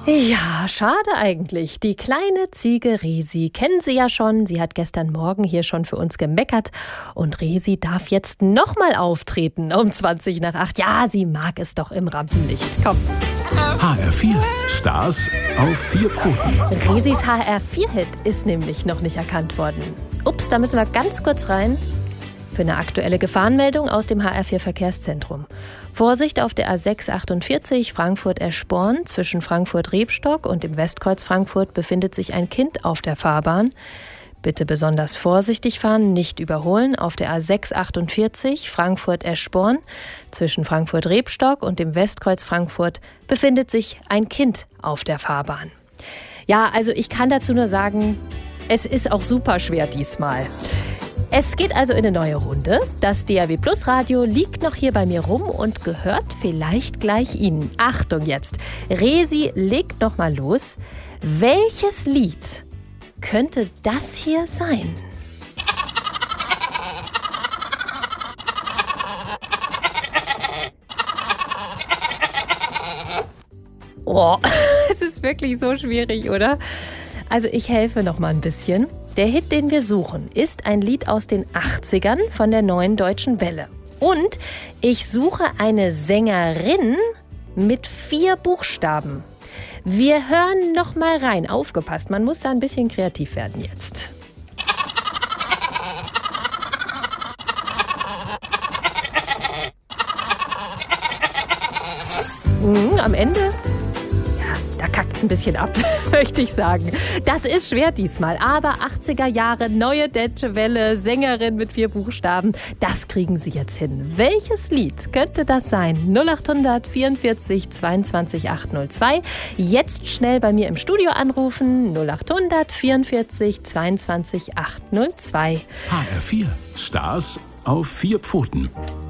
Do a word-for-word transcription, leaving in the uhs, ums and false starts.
Ja, schade eigentlich. Die kleine Ziege Resi kennen Sie ja schon. Sie hat gestern Morgen hier schon für uns gemeckert. Und Resi darf jetzt nochmal auftreten um zwanzig nach acht. Ja, sie mag es doch im Rampenlicht. Komm. H R vier. Stars auf vier Pfoten. Resis H R vier Hit ist nämlich noch nicht erkannt worden. Ups, da müssen wir ganz kurz rein. Für eine aktuelle Gefahrenmeldung aus dem H R vier Verkehrszentrum. Vorsicht auf der A sechs achtundvierzig Frankfurt-Eschborn. Zwischen Frankfurt-Rebstock und dem Westkreuz Frankfurt befindet sich ein Kind auf der Fahrbahn. Bitte besonders vorsichtig fahren, nicht überholen. Auf der A sechs achtundvierzig Frankfurt-Eschborn. Zwischen Frankfurt-Rebstock und dem Westkreuz Frankfurt befindet sich ein Kind auf der Fahrbahn. Ja, also ich kann dazu nur sagen, es ist auch super schwer diesmal. Es geht also in eine neue Runde. Das D A W Plus Radio liegt noch hier bei mir rum und gehört vielleicht gleich Ihnen. Achtung jetzt, Resi legt noch mal los. Welches Lied könnte das hier sein? Oh, es ist wirklich so schwierig, oder? Also ich helfe noch mal ein bisschen. Der Hit, den wir suchen, ist ein Lied aus den achtzigern von der Neuen Deutschen Welle. Und ich suche eine Sängerin mit vier Buchstaben. Wir hören noch mal rein. Aufgepasst, man muss da ein bisschen kreativ werden jetzt. Mhm, am Ende... ein bisschen ab, möchte ich sagen. Das ist schwer diesmal, aber achtziger Jahre, Neue Deutsche Welle, Sängerin mit vier Buchstaben, das kriegen Sie jetzt hin. Welches Lied könnte das sein? null acht hundert vierundvierzig zweiundzwanzig achthundertzwei. Jetzt schnell bei mir im Studio anrufen. null acht hundert vierundvierzig zweiundzwanzig achthundertzwei. H R vier. Stars auf vier Pfoten.